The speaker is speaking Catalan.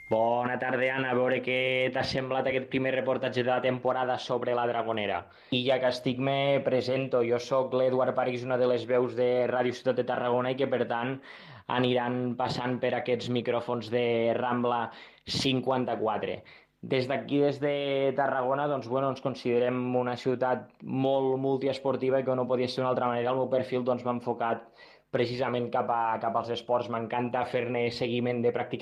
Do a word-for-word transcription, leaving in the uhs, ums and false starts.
Bona tarda, Anna. A veure què t'ha semblat aquest primer reportatge de la temporada sobre la Dragonera. I ja que estic, me presento. Jo sóc l'Eduard París, una de les veus de Ràdio Ciutat de Tarragona i que, per tant, aniran passant per aquests micròfons de Rambla cinquanta-quatre. Des d'aquí, des de Tarragona, doncs, bueno, ens considerem una ciutat molt multiesportiva i que no podia ser d'una altra manera. El meu perfil doncs, m'ha enfocat precisament cap, a, cap als esports. M'encanta fer-ne seguiment de practicar